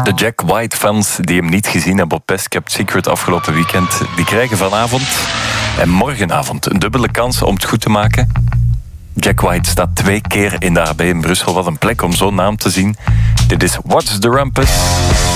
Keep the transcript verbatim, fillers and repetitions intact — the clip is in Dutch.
De Jack White-fans die hem niet gezien hebben op Best Kept Secret afgelopen weekend, die krijgen vanavond en morgenavond een dubbele kans om het goed te maken. Jack White staat twee keer in de A B in Brussel. Wat een plek om zo'n naam te zien. Dit is What's the Rumpus?